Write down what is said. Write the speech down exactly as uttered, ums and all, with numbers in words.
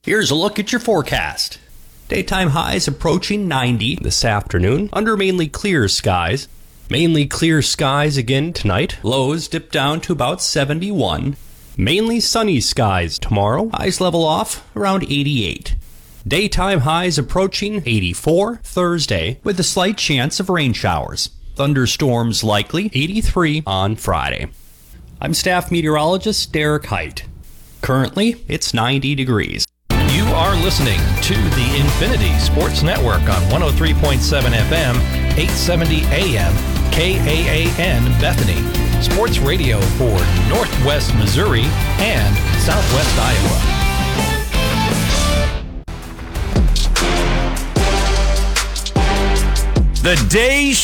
Here's a look at your forecast. Daytime highs approaching ninety this afternoon under mainly clear skies. Mainly clear skies again tonight. Lows dip down to about seventy-one. Mainly sunny skies tomorrow. Highs level off around eighty-eight. Daytime highs approaching eighty-four Thursday with a slight chance of rain showers. Thunderstorms likely, eighty-three on Friday. I'm staff meteorologist Derek Height. Currently, it's ninety degrees. You are listening to the Infinity Sports Network on one oh three point seven F M, eight seventy A M, K A A N Bethany. Sports radio for Northwest Missouri and Southwest Iowa. The day